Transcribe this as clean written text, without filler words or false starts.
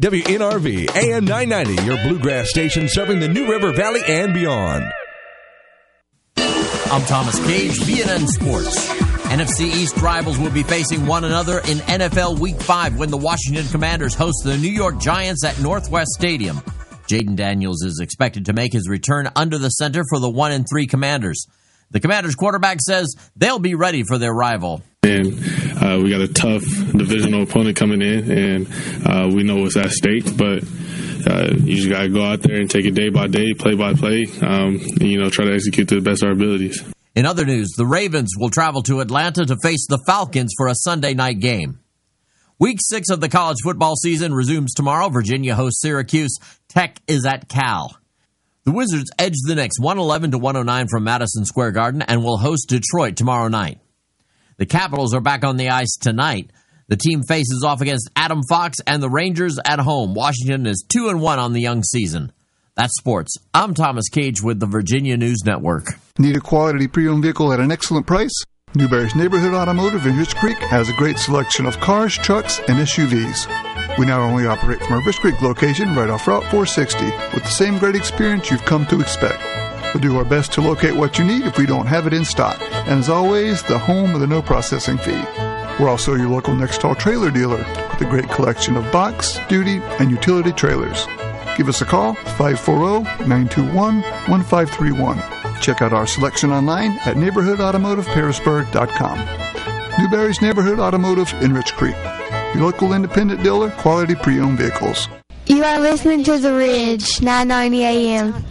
WNRV AM 990, your bluegrass station serving the New River Valley and beyond. I'm Thomas Cage, BNN Sports. NFC East rivals will be facing one another in NFL Week 5 when the Washington Commanders host the New York Giants at Northwest Stadium. Jaden Daniels is expected to make his return under the center for the 1-3 Commanders. The Commanders quarterback says they'll be ready for their rival. And we got a tough divisional opponent coming in, and we know what's at stake, but you just got to go out there and take it day by day, play by play, and, try to execute to the best of our abilities. In other news, the Ravens will travel to Atlanta to face the Falcons for a Sunday night game. Week 6 of the college football season resumes tomorrow. Virginia hosts Syracuse. Tech is at Cal. The Wizards edge the Knicks 111-109 from Madison Square Garden and will host Detroit tomorrow night. The Capitals are back on the ice tonight. The team faces off against Adam Fox and the Rangers at home. Washington is 2-1 on the young season. That's sports. I'm Thomas Cage with the Virginia News Network. Need a quality pre-owned vehicle at an excellent price? Newberry's Neighborhood Automotive in Rich Creek has a great selection of cars, trucks, and SUVs. We not only operate from our Rich Creek location right off Route 460 with the same great experience you've come to expect. We'll do our best to locate what you need if we don't have it in stock. And as always, the home of the no processing fee. We're also your local Nextall trailer dealer with a great collection of box, duty, and utility trailers. Give us a call, 540-921-1531. Check out our selection online at neighborhoodautomotiveparisburg.com. Newberry's Neighborhood Automotive in Rich Creek. Your local independent dealer, quality pre-owned vehicles. You are listening to The Ridge, 990 AM.